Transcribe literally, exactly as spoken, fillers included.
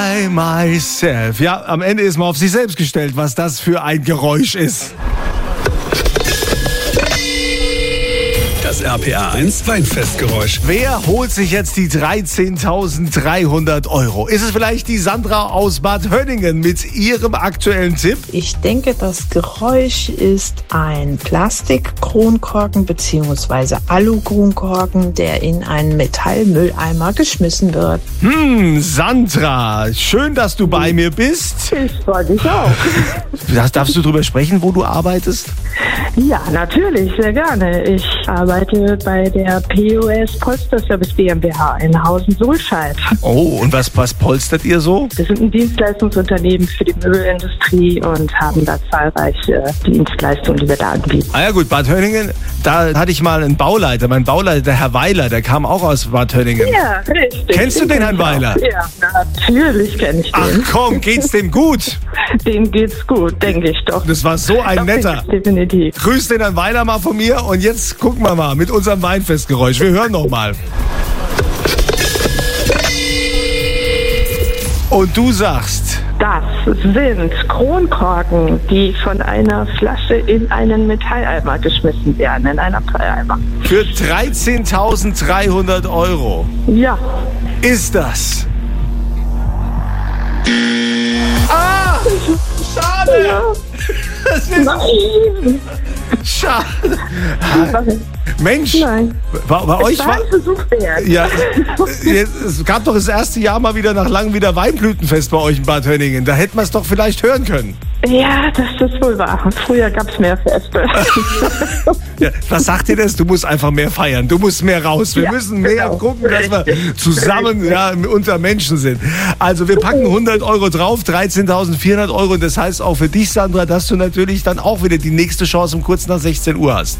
By myself. Ja, am Ende ist man auf sich selbst gestellt, was das für ein Geräusch ist. Das R P R eins Weinfestgeräusch. Wer holt sich jetzt die dreizehntausenddreihundert Euro? Ist es vielleicht die Sandra aus Bad Hönningen mit ihrem aktuellen Tipp? Ich denke, das Geräusch ist ein Plastikkronkorken bzw. Alukronkorken, der in einen Metallmülleimer geschmissen wird. Hm, Sandra, schön, dass du bei mir bist. Ich freue mich auch. Das, darfst du drüber sprechen, wo du arbeitest? Ja, natürlich, sehr gerne. Ich arbeite bei der P O S Polsterservice GmbH in Hausen-Sulscheid. Oh, und was, was polstert ihr so? Wir sind ein Dienstleistungsunternehmen für die Möbelindustrie und haben da zahlreiche Dienstleistungen, die wir da anbieten. Ah ja gut, Bad Hönningen, da hatte ich mal einen Bauleiter. Mein Bauleiter, der Herr Weiler, der kam auch aus Bad Hönningen. Ja, richtig. Kennst du den, Herrn Weiler? Ja, natürlich kenne ich Ach den. komm, geht's dem gut? Dem geht's gut, denke ich doch. Das war so ein Doch, netter. Definitiv. Grüß den Herrn Weiler mal von mir und jetzt gucken wir mal mit unserem Weinfestgeräusch. Wir hören noch mal. Und du sagst... Das sind Kronkorken, die von einer Flasche in einen Metalleimer geschmissen werden, in einen Abfalleimer. Für dreizehntausenddreihundert Euro Ja. ist das... Ah! Schade! Ja. Das ist Nein. schade. Nein. Mensch, Nein. bei, bei euch Es war war... ein Versuch wert. Ja, jetzt, es gab doch das erste Jahr mal wieder nach langem wieder Weinblütenfest bei euch in Bad Hönningen. Da hätten wir es doch vielleicht hören können. Ja, das ist wohl wahr. Früher gab es mehr Feste. Ja, was sagt ihr das? Du musst einfach mehr feiern. Du musst mehr raus. Wir Ja, müssen mehr genau. gucken, dass wir Richtig. zusammen ja, unter Menschen sind. Also wir packen hundert Euro drauf, dreizehntausendvierhundert Euro. Und das heißt auch für dich, Sandra, dass du natürlich dann auch wieder die nächste Chance um kurz nach sechzehn Uhr hast.